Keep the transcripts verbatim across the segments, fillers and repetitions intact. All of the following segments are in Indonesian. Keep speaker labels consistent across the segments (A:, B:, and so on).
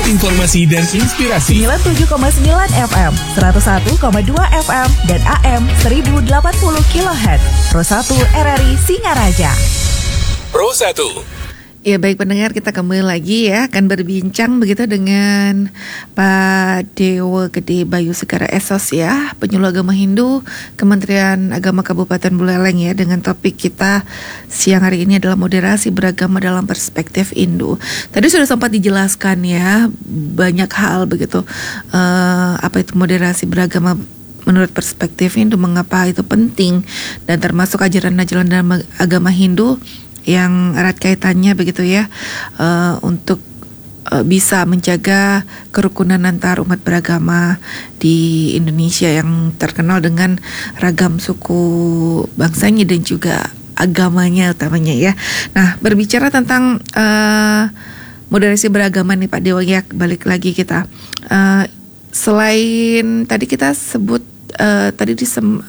A: informasi dan inspirasi.
B: sembilan puluh tujuh koma sembilan F M, seratus satu koma dua F M, dan A M seribu delapan puluh kilohertz. Pro satu R R I Singaraja.
A: Pro satu.
C: Ya baik pendengar, kita kembali lagi ya, akan berbincang begitu dengan Pak Dewa Gede Bayu Segara S O S ya, penyuluh agama Hindu Kementerian Agama Kabupaten Buleleng ya, dengan topik kita siang hari ini adalah moderasi beragama dalam perspektif Hindu. Tadi sudah sempat dijelaskan ya banyak hal begitu, uh, apa itu moderasi beragama menurut perspektif Hindu, mengapa itu penting, dan termasuk ajaran-ajaran dalam agama Hindu yang erat kaitannya begitu ya, uh, untuk uh, bisa menjaga kerukunan antar umat beragama di Indonesia yang terkenal dengan ragam suku bangsanya dan juga agamanya utamanya ya. Nah, berbicara tentang uh, moderasi beragama nih Pak Dewa ya, balik lagi kita. Uh, selain tadi kita sebut uh, tadi disem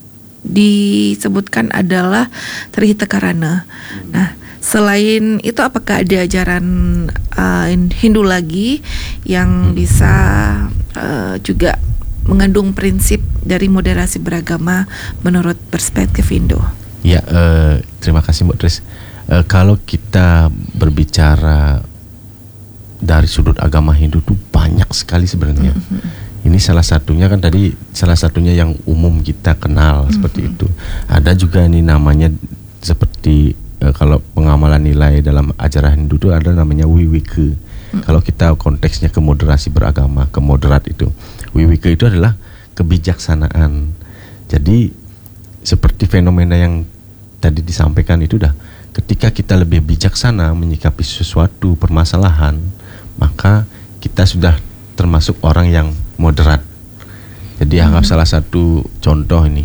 C: disebutkan adalah Trihita Karana. Nah, selain itu apakah ada ajaran uh, Hindu lagi yang bisa uh, juga mengandung prinsip dari moderasi beragama menurut perspektif Hindu?
D: Ya, uh, terima kasih Mbak Tris. Uh, kalau kita berbicara dari sudut agama Hindu itu banyak sekali sebenarnya. Mm-hmm. Ini salah satunya kan tadi salah satunya yang umum kita kenal, mm-hmm. seperti itu. Ada juga ini namanya seperti e, kalau pengamalan nilai dalam ajaran Hindu itu ada namanya Wiwika. Mm-hmm. Kalau kita konteksnya ke moderasi beragama, ke moderat itu, Wiwika itu adalah kebijaksanaan. Jadi seperti fenomena yang tadi disampaikan itu dah, ketika kita lebih bijaksana menyikapi sesuatu permasalahan, maka kita sudah termasuk orang yang moderat. Jadi anggap hmm. salah satu contoh ini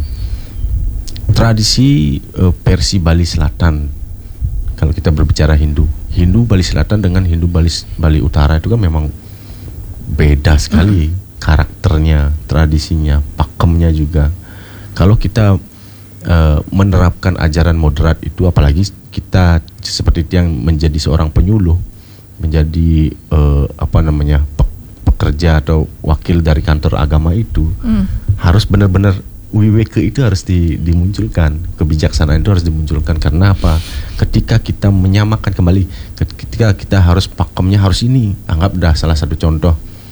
D: tradisi uh, Persi Bali Selatan. Kalau kita berbicara Hindu, Hindu Bali Selatan dengan Hindu Bali Bali Utara itu kan memang beda sekali, hmm. karakternya, tradisinya, pakemnya juga. Kalau kita uh, menerapkan ajaran moderat itu, apalagi kita seperti yang menjadi seorang penyuluh, menjadi uh, apa namanya pekerja atau wakil dari kantor agama itu, hmm. harus benar-benar wiweke itu harus di, dimunculkan, kebijaksanaan itu harus dimunculkan. Karena apa? Ketika kita menyamakan kembali, ketika kita harus pakemnya harus ini, anggap dah salah satu contoh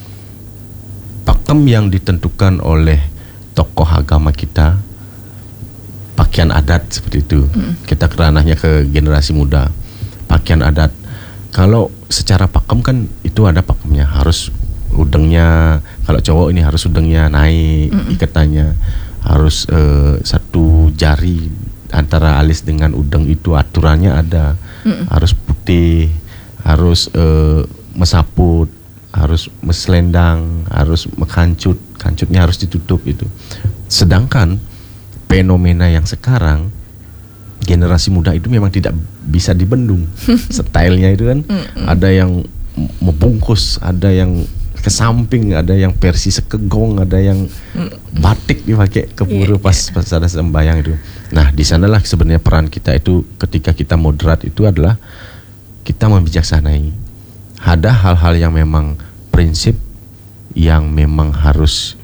D: pakem yang ditentukan oleh tokoh agama kita, pakaian adat seperti itu. Hmm. Kita keranahnya ke generasi muda, pakaian adat. Kalau secara pakem kan itu ada pakemnya, harus udengnya, kalau cowok ini harus udengnya naik, mm-mm. ikatannya harus uh, satu jari antara alis dengan udeng itu aturannya ada, mm-mm. harus putih, harus uh, mesaput, harus meselendang, harus mekancut, kancutnya harus ditutup itu. Sedangkan fenomena yang sekarang generasi muda itu memang tidak bisa dibendung. Stylenya itu kan mm-mm. ada yang membungkus, ada yang ke samping, ada yang versi sekegong, ada yang batik dipakai keburu pas pas ada sembahyang itu. Nah, di sanalah sebenarnya peran kita itu ketika kita moderat itu adalah kita membijaksanai. Ada hal-hal yang memang prinsip yang memang harus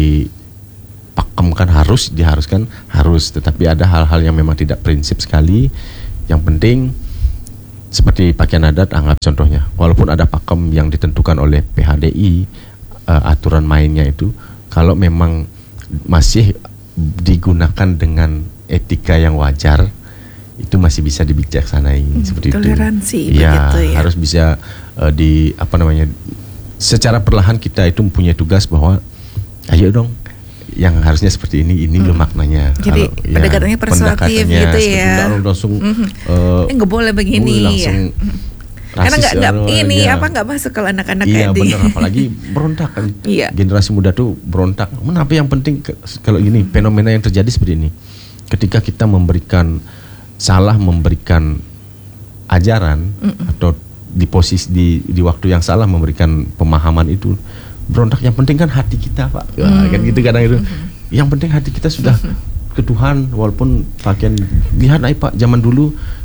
D: dipakemkan, harus diharuskan, harus, tetapi ada hal-hal yang memang tidak prinsip sekali. Yang penting seperti pakaian adat, anggap contohnya, walaupun ada pakem yang ditentukan oleh P H D I, uh, aturan mainnya itu, kalau memang masih digunakan dengan etika yang wajar, itu masih bisa dibijaksanai, hmm, seperti
C: toleransi,
D: itu. Ya,
C: begitu ya.
D: harus bisa uh, di apa namanya, secara perlahan kita itu mempunyai tugas bahwa, ayo dong, yang harusnya seperti ini, ini hmm. loh maknanya.
C: Jadi kalau, pendekatannya ya, persuasif gitu ya.
D: Langsung
C: mm-hmm.
D: uh,
C: eh, nggak boleh begini
D: langsung
C: ya. Karena nggak ini ya. Apa nggak masuk kalau anak-anak
D: iya,
C: kayak
D: benar, apalagi berontak kan.
C: Iya.
D: Generasi muda tuh berontak. Kenapa yang penting ke, kalau ini fenomena yang terjadi seperti ini. Ketika kita memberikan salah memberikan ajaran mm-mm. atau di posisi di di waktu yang salah memberikan pemahaman itu, berontak. Yang penting kan hati kita, Pak. Hmm. Wah, kan gitu kadang itu. Hmm. Yang penting hati kita sudah hmm. ke Tuhan, walaupun pakaian lihat naik Pak, zaman dulu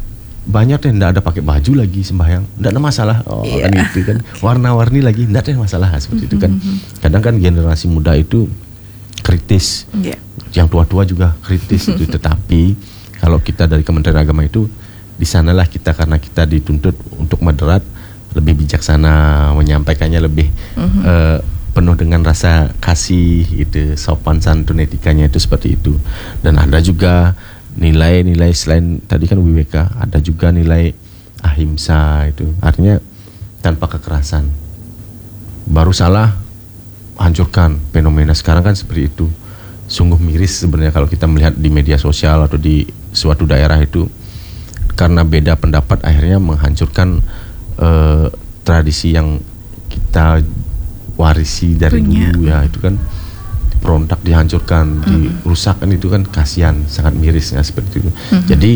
D: banyak deh ndak ada pakai baju lagi sembahyang, ndak ada masalah. Oh
C: Iya.
D: kan itu kan warna-warni lagi ndak ada masalah seperti itu kan. Kadang kan generasi muda itu kritis,
C: Iya.
D: yang tua-tua juga kritis itu. Tetapi kalau kita dari Kementerian Agama itu di sanalah kita, karena kita dituntut untuk moderat, lebih bijaksana, menyampaikannya lebih eh, penuh dengan rasa kasih gitu, sopan santun, etikanya itu seperti itu. Dan ada juga nilai-nilai selain tadi kan W W K, ada juga nilai ahimsa itu, artinya tanpa kekerasan. Baru salah hancurkan. Fenomena sekarang kan seperti itu. Sungguh miris sebenarnya kalau kita melihat di media sosial atau di suatu daerah itu, karena beda pendapat akhirnya menghancurkan eh, tradisi yang kita warisi dari
C: Punya.
D: dulu ya, itu kan berontak, dihancurkan, dirusakkan, itu kan kasihan, sangat miris ya seperti itu. Jadi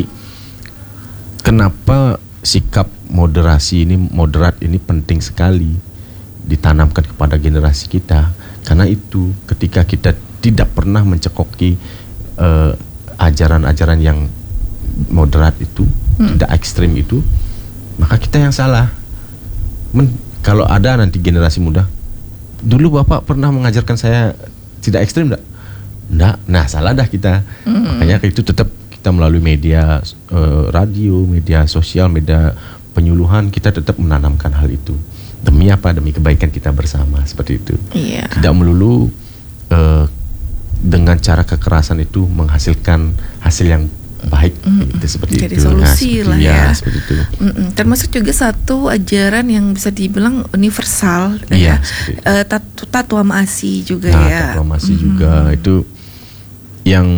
D: kenapa sikap moderasi ini, moderat ini penting sekali ditanamkan kepada generasi kita? Karena itu ketika kita tidak pernah mencekoki eh, ajaran-ajaran yang moderat itu, tidak ekstrim itu, maka kita yang salah. Men, kalau ada nanti generasi muda, dulu Bapak pernah mengajarkan saya tidak ekstrim enggak? Enggak. Nah, salah dah kita. Mm. Makanya itu tetap kita melalui media uh, radio, media sosial, media penyuluhan, kita tetap menanamkan hal itu. Demi apa? Demi kebaikan kita bersama, seperti itu.
C: Iya.
D: Tidak melulu uh, dengan cara kekerasan itu menghasilkan hasil yang baik,
C: Mm-mm.
D: itu seperti
C: Jadi
D: itu.
C: solusi
D: Nah,
C: lah
D: seperti,
C: ya.
D: seperti itu.
C: Mm-mm. Termasuk juga satu ajaran yang bisa dibilang universal,
D: Iya,
C: ya.
D: seperti itu.
C: Eh, tat- Tatwa Ma'asi juga
D: Nah,
C: ya.
D: proklamasi
C: Mhm.
D: juga itu yang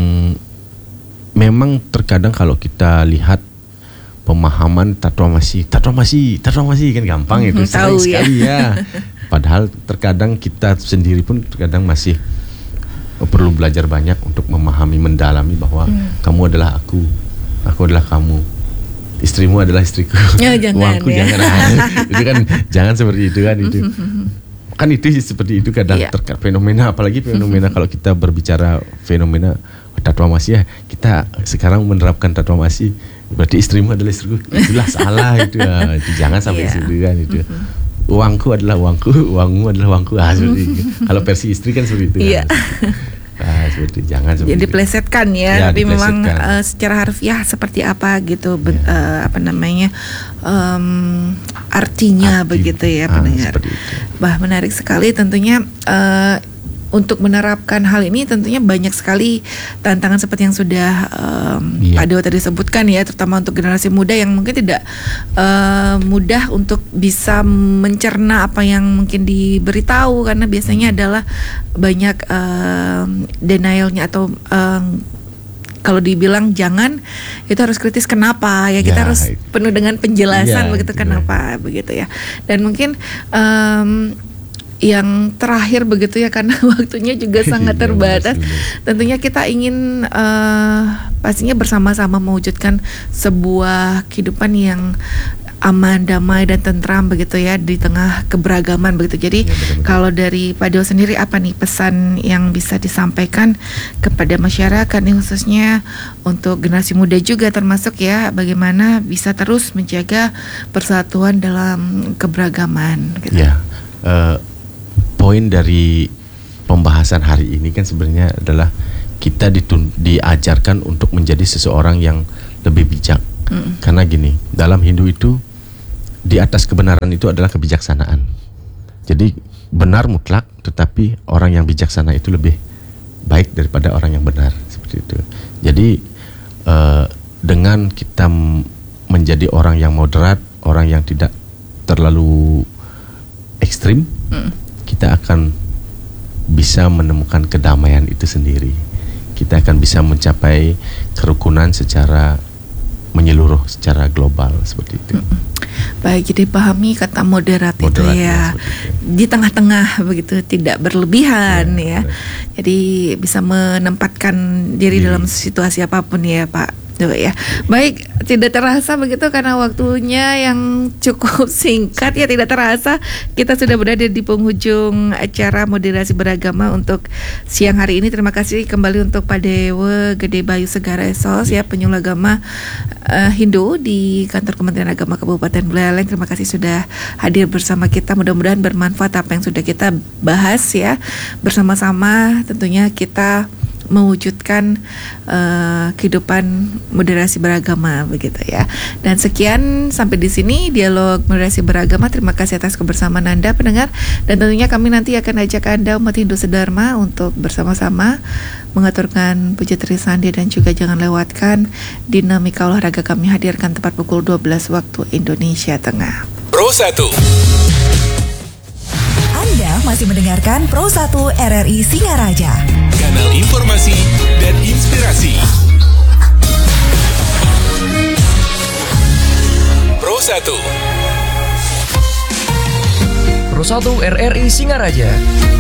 D: memang terkadang kalau kita lihat pemahaman tatwamasi, tatwamasi, tatwamasi kan gampang itu,
C: Mhm,
D: sering
C: tahu ya.
D: sekali ya. Padahal terkadang kita sendiri pun terkadang masih perlu belajar banyak untuk memahami, mendalami bahwa
C: Hmm.
D: kamu adalah aku, aku adalah kamu, istrimu adalah istriku,
C: Ya, jangan,
D: uangku
C: ya.
D: jangan. Itu kan jangan seperti itu kan itu. Kan itu seperti itu kadang
C: Iya.
D: terkait fenomena, apalagi fenomena kalau kita berbicara fenomena tatwamasi ya, kita sekarang menerapkan tatwamasi berarti istrimu adalah istriku, itulah salah itu ya. Itu jangan sampai
C: Iya.
D: situ kan itu. Uangku adalah uangku, uangmu adalah uangku. Ah, seperti itu. Kalau versi istri kan seperti itu.
C: Iya.
D: Ah, seperti itu. Jangan seperti
C: Jadi
D: itu.
C: diplesetkan ya,
D: Ya,
C: tapi memang
D: diplesetkan.
C: eh, secara harfiah seperti apa gitu, ben-
D: Ya.
C: eh, apa namanya em, artinya
D: Arti.
C: begitu ya
D: Ah,
C: pendengar.
D: seperti itu.
C: Bah, menarik sekali tentunya. eh, Untuk menerapkan hal ini tentunya banyak sekali tantangan seperti yang sudah um,
D: Iya.
C: Pak Dewa tadi sebutkan ya, terutama untuk generasi muda yang mungkin tidak uh, mudah untuk bisa mencerna apa yang mungkin diberitahu, karena biasanya adalah banyak um, denialnya atau um, kalau dibilang jangan, itu harus kritis kenapa ya, kita
D: Ya,
C: harus
D: itu.
C: penuh dengan penjelasan
D: Iya,
C: begitu
D: itu
C: kenapa begitu ya. Dan mungkin um, yang terakhir begitu ya, karena waktunya juga sangat
D: Iya,
C: terbatas.
D: benar.
C: Tentunya kita ingin uh, pastinya bersama-sama mewujudkan sebuah kehidupan yang aman, damai dan tentram begitu ya di tengah keberagaman begitu. Jadi
D: Ya, benar-benar.
C: kalau dari Pak Dewa sendiri apa nih pesan yang bisa disampaikan kepada masyarakat nih, khususnya untuk generasi muda juga termasuk ya, bagaimana bisa terus menjaga persatuan dalam keberagaman gitu.
D: Ya, eh, poin dari pembahasan hari ini kan sebenarnya adalah kita ditun- diajarkan untuk menjadi seseorang yang lebih bijak.
C: Mm.
D: Karena gini, dalam Hindu itu di atas kebenaran itu adalah kebijaksanaan. Jadi benar mutlak, tetapi orang yang bijaksana itu lebih baik daripada orang yang benar, seperti itu. Jadi eh, dengan kita m- menjadi orang yang moderat, orang yang tidak terlalu ekstrim,
C: Mm.
D: kita akan bisa menemukan kedamaian itu sendiri. Kita akan bisa mencapai kerukunan secara menyeluruh, secara global, seperti itu.
C: Baik, jadi pahami kata moderat, itu
D: Moderat,
C: ya,
D: ya, seperti itu.
C: di tengah-tengah begitu, tidak berlebihan
D: Ya,
C: ya.
D: benar.
C: Jadi bisa menempatkan diri
D: Diri.
C: dalam situasi apapun ya Pak. Tuh ya. Baik, tidak terasa begitu karena waktunya yang cukup singkat ya, tidak terasa kita sudah berada di penghujung acara moderasi beragama untuk siang hari ini. Terima kasih kembali untuk Pak Dewa Gede Bayu Segara Esos ya, penyuluh agama uh, Hindu di kantor Kementerian Agama Kabupaten Buleleng. Terima kasih sudah hadir bersama kita. Mudah-mudahan bermanfaat apa yang sudah kita bahas ya. Bersama-sama tentunya kita mewujudkan uh, kehidupan moderasi beragama begitu ya. Dan sekian sampai di sini dialog moderasi beragama. Terima kasih atas kebersamaan Anda pendengar, dan tentunya kami nanti akan ajak Anda umat Hindu sedharma untuk bersama-sama mengaturkan puja Tri Sandi, dan juga jangan lewatkan dinamika olahraga kami hadirkan tepat pukul dua belas waktu Indonesia Tengah.
A: Pro satu.
B: Anda masih mendengarkan Pro satu R R I Singaraja,
A: Kanal informasi dan inspirasi. Pro satu.
E: Pro satu R R I Singaraja.